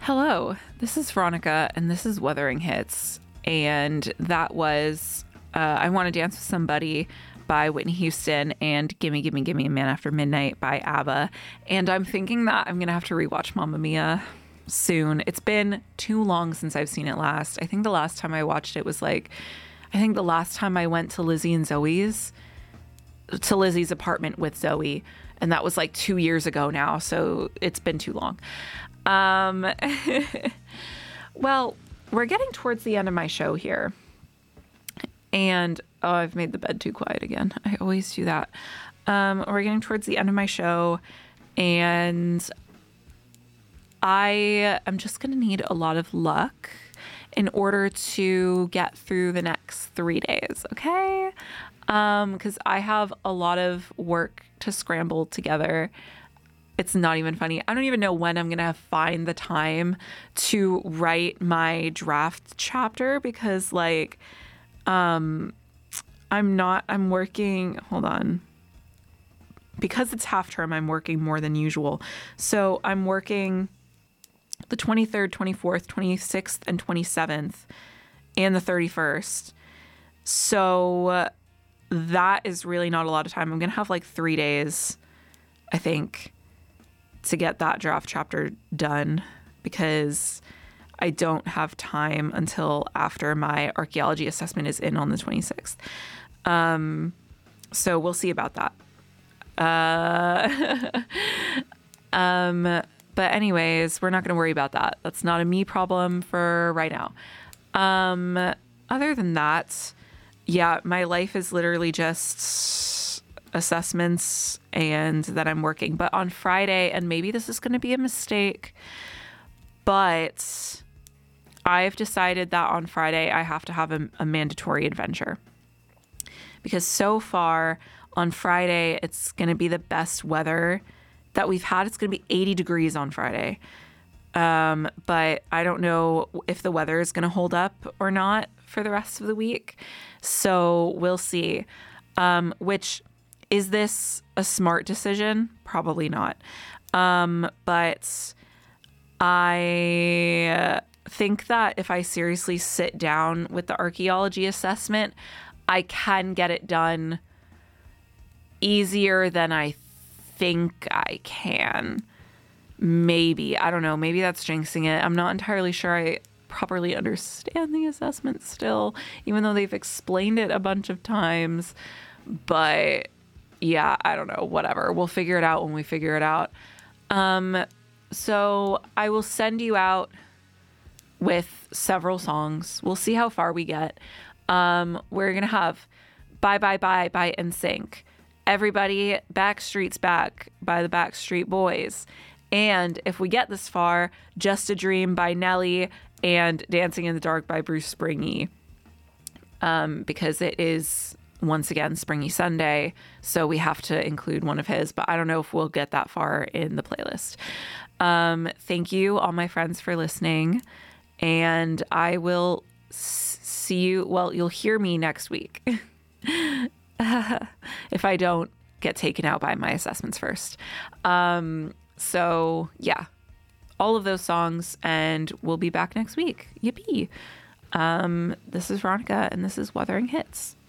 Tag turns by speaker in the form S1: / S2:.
S1: Hello, this is Veronica, and this is Wuthering Hits. And that was I Want to Dance with Somebody by Whitney Houston and Gimme, Gimme, Gimme, Man After Midnight by ABBA. And I'm thinking that I'm going to have to rewatch Mamma Mia soon. It's been too long since I've seen it last. I think the last time I watched it was the last time I went to Lizzie's apartment with Zoe. And that was like 2 years ago now. So it's been too long. Well, we're getting towards the end of my show here. And, I've made the bed too quiet again. I always do that. We're getting towards the end of my show. And I am just going to need a lot of luck in order to get through the next 3 days. Okay. Because I have a lot of work to scramble together. It's not even funny. I don't even know when I'm going to find the time to write my draft chapter because I'm working, hold on. Because it's half term, I'm working more than usual. So I'm working the 23rd, 24th, 26th, and 27th, and the 31st. So that is really not a lot of time. I'm going to have 3 days, I think, to get that draft chapter done because I don't have time until after my archaeology assessment is in on the 26th. So we'll see about that. But anyways, we're not going to worry about that. That's not a me problem for right now. Other than that, yeah, my life is literally just assessments and that I'm working. But on Friday, and maybe this is going to be a mistake, but I've decided that on Friday I have to have a mandatory adventure. Because so far on Friday, it's going to be the best weather that we've had. It's going to be 80 degrees on Friday. But I don't know if the weather is going to hold up or not for the rest of the week. So we'll see. Which, is this a smart decision? Probably not. But I think that if I seriously sit down with the archaeology assessment, I can get it done easier than I think I can. Maybe. I don't know. Maybe that's jinxing it. I'm not entirely sure I properly understand the assessment still, even though they've explained it a bunch of times. But yeah, I don't know. Whatever. We'll figure it out when we figure it out. So I will send you out with several songs. We'll see how far we get. We're going to have Bye Bye Bye by NSYNC. Everybody, Backstreet's Back by the Backstreet Boys. And if we get this far, Just a Dream by Nelly and Dancing in the Dark by Bruce Springy. Because it is, once again, Springy Sunday, so we have to include one of his, but I don't know if we'll get that far in the playlist. Thank you, all my friends, for listening, and I will see you, well, you'll hear me next week. If I don't get taken out by my assessments first. So yeah, all of those songs, and we'll be back next week. Yippee. This is Veronica, and this is Wuthering Hits.